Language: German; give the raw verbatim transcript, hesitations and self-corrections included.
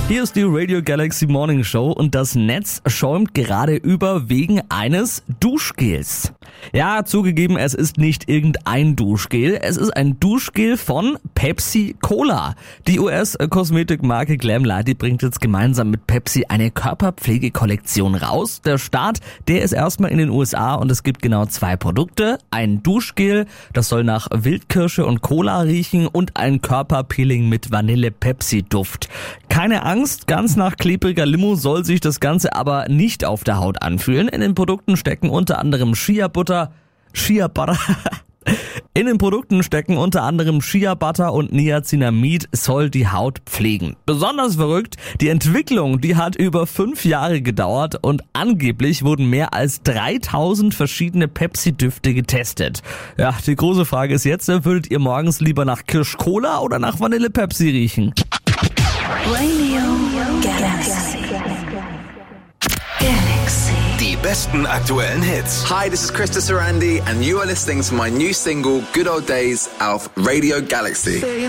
Hier ist die Radio Galaxy Morning Show und das Netz schäumt gerade über wegen eines Duschgels. Ja, zugegeben, es ist nicht irgendein Duschgel, es ist ein Duschgel von Pepsi Cola. Die U S-Kosmetikmarke Glamlite, die bringt jetzt gemeinsam mit Pepsi eine Körperpflegekollektion raus. Der Start, der ist erstmal in den U S A und es gibt genau zwei Produkte. Ein Duschgel, das soll nach Wildkirsche und Cola riechen und ein Körperpeeling mit Vanille-Pepsi-Duft. Keine Angst, ganz nach klebriger Limo soll sich das Ganze aber nicht auf der Haut anfühlen. In den Produkten stecken unter anderem Shea-Butter, Shea-Butter... In den Produkten stecken unter anderem Shea Butter und Niacinamid, soll die Haut pflegen. Besonders verrückt, die Entwicklung, die hat über fünf Jahre gedauert und angeblich wurden mehr als dreitausend verschiedene Pepsi-Düfte getestet. Ja, die große Frage ist jetzt, würdet ihr morgens lieber nach Kirsch-Cola oder nach Vanille-Pepsi riechen? Radio Galaxy. Galaxy. Die besten aktuellen Hits. Hi, this is Krista Sarandi and you are listening to my new single Good Old Days auf Radio Galaxy.